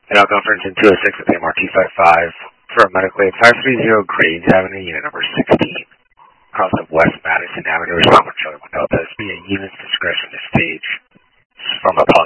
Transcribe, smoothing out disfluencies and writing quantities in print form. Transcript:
And I'll conference in 206 with MRT 55 for a medical aid 530 Graves Avenue, unit number 16. Cross of West Madison Avenue, Respond for Children with Delta. It's be a unit's discretion to stage from a